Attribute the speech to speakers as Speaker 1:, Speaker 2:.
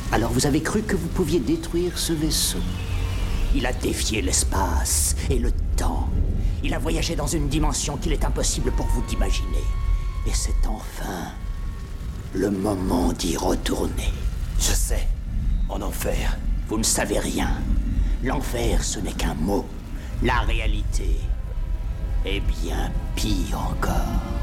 Speaker 1: Alors vous avez cru que vous pouviez détruire ce vaisseau. Il a défié l'espace et le temps. Il a voyagé dans une dimension qu'il est impossible pour vous d'imaginer. Et c'est enfin le moment d'y retourner.
Speaker 2: Je sais. En enfer.
Speaker 1: Vous ne savez rien. L'enfer, ce n'est qu'un mot. La réalité est bien pire encore.